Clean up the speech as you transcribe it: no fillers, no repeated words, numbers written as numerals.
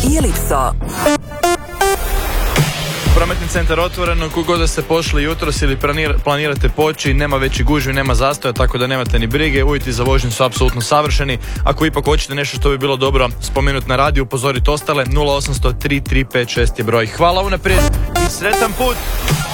Ilipso. Prometni centar otvoren, kogod da ste pošli jutros ili planirate poći, nema veći gužvi, nema zastoja, tako da nemate ni brige. Uvjeti za vožnju su apsolutno savršeni. Ako ipak hoćete nešto što bi bilo dobro spomenuti na radiju, upozorite ostale. 0800 3356 je broj. Hvala unaprijed i sretan put!